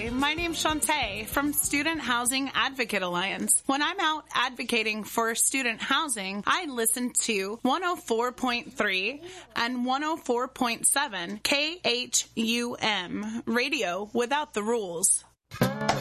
Hi, my name's Shantae from Student Housing Advocate Alliance. When I'm out advocating for student housing, I listen to 104.3 and 104.7 KHUM, radio without the rules.